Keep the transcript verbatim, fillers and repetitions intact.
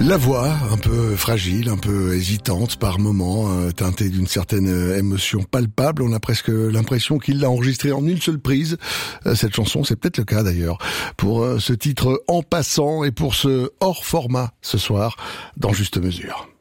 La voix, un peu fragile, un peu hésitante par moments, euh, teintée d'une certaine euh, émotion palpable. On a presque l'impression qu'il l'a enregistrée en une seule prise. Euh, cette chanson, c'est peut-être le cas d'ailleurs, pour euh, ce titre En passant et pour ce hors format ce soir dans Juste Mesure.